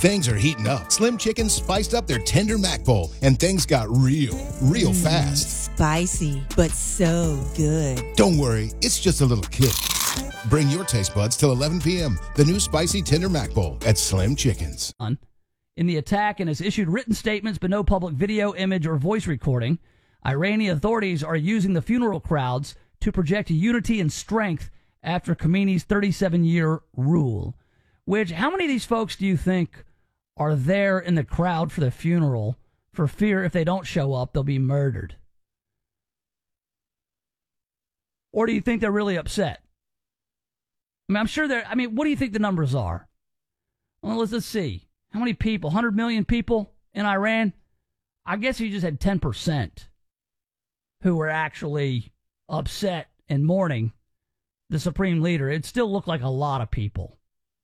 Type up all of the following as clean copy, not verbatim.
Things are heating up. Slim Chickens spiced up their tender mac bowl, and things got real fast. Spicy, but so good. Don't worry, it's just a little kick. Bring your taste buds till 11 p.m. The new spicy tender mac bowl at Slim Chickens. In the attack and has issued written statements but no public video, image, or voice recording, Iranian authorities are using the funeral crowds to project unity and strength after Khomeini's 37-year rule. Which, how many of these folks do you think are there in the crowd for the funeral for fear if they don't show up, they'll be murdered? Or do you think they're really upset? I mean, I'm sure they're, what do you think the numbers are? Well, let's see. How many people? 100 million people in Iran? I guess you just had 10% who were actually upset and mourning the supreme leader. It still looked like a lot of people.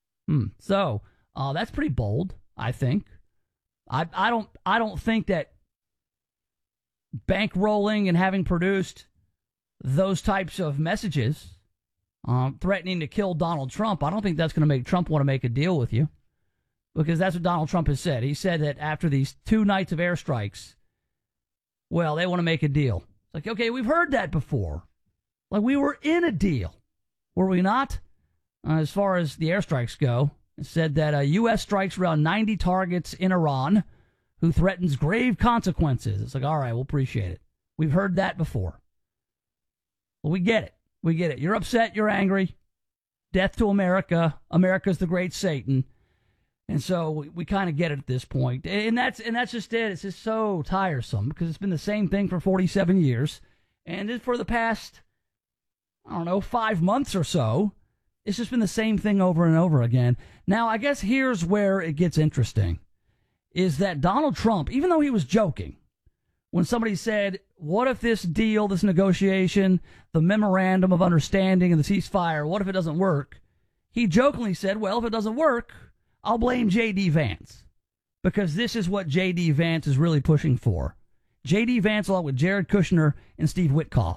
So that's pretty bold, I think. I don't think that bankrolling and having produced those types of messages, threatening to kill Donald Trump, I don't think that's going to make Trump want to make a deal with you, because that's what Donald Trump has said. He said that after these 2 nights of airstrikes, well, they want to make a deal. It's like, okay, we've heard that before. Like, we were in a deal, were we not? As far as the airstrikes go, it said that U.S. strikes around 90 targets in Iran, who threatens grave consequences. It's like, all right, we'll appreciate it. We've heard that before. Well, we get it. We get it. You're upset. You're angry. Death to America. America's the great Satan. And so we kind of get it at this point. And that's just it. It's just so tiresome because it's been the same thing for 47 years. And for the past, 5 months or so, it's just been the same thing over and over again. Now, I guess here's where it gets interesting, is that Donald Trump, even though he was joking, when somebody said, what if this deal, this negotiation, the memorandum of understanding and the ceasefire, what if it doesn't work? He jokingly said, well, if it doesn't work, I'll blame J.D. Vance, because this is what J.D. Vance is really pushing for. J.D. Vance along with Jared Kushner and Steve Witkoff.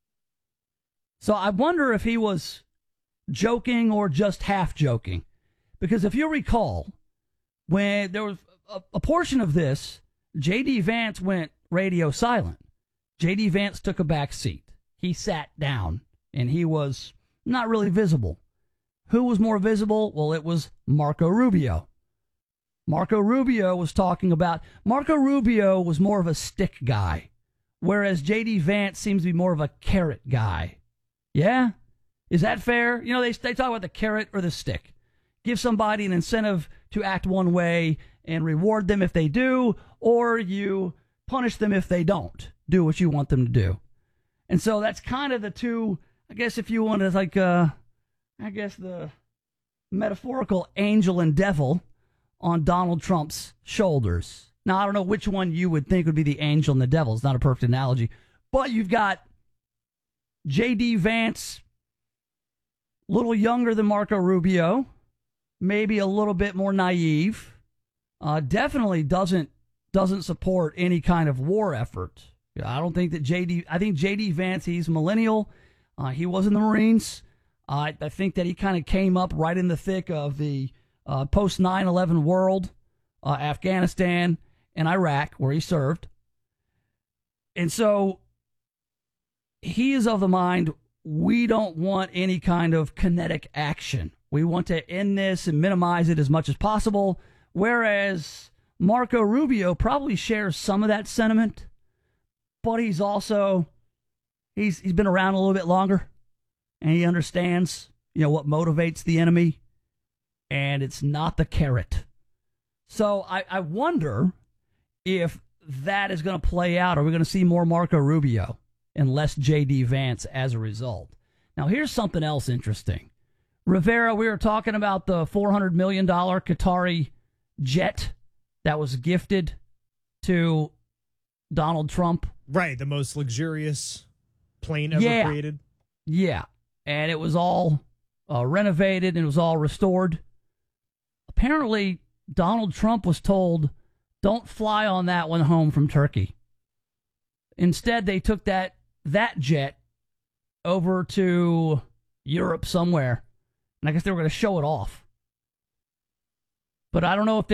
So I wonder if he was joking or just half joking. Because if you recall, when there was a portion of this, J.D. Vance went radio silent. J.D. Vance took a back seat. He sat down, and he was not really visible. Who was more visible? Well, it was Marco Rubio. Marco Rubio was more of a stick guy, whereas J.D. Vance seems to be more of a carrot guy. Yeah? Is that fair? They talk about the carrot or the stick. Give somebody an incentive to act one way and reward them if they do, or you punish them if they don't do what you want them to do. And so that's kind of the two, I guess if you want to, the metaphorical angel and devil on Donald Trump's shoulders. Now, I don't know which one you would think would be the angel and the devil. It's not a perfect analogy. But you've got J.D. Vance, a little younger than Marco Rubio, maybe a little bit more naive, definitely doesn't support any kind of war effort. I don't think that I think J.D. Vance, he's millennial. He was in the Marines. I think that he kind of came up right in the thick of the post 9/11 world, Afghanistan and Iraq, where he served. And so he is of the mind, we don't want any kind of kinetic action. We want to end this and minimize it as much as possible, whereas Marco Rubio probably shares some of that sentiment, but he's also, he's been around a little bit longer, and he understands, what motivates the enemy, and it's not the carrot. So I wonder if that is going to play out. Are we going to see more Marco Rubio and less J.D. Vance as a result? Now, here's something else interesting. Rivera, we were talking about the $400 million Qatari jet that was gifted to Donald Trump. Right, the most luxurious plane ever created. Yeah, and it was all renovated and it was all restored. Apparently, Donald Trump was told, don't fly on that one home from Turkey. Instead, they took that jet over to Europe somewhere, and I guess they were going to show it off. But I don't know if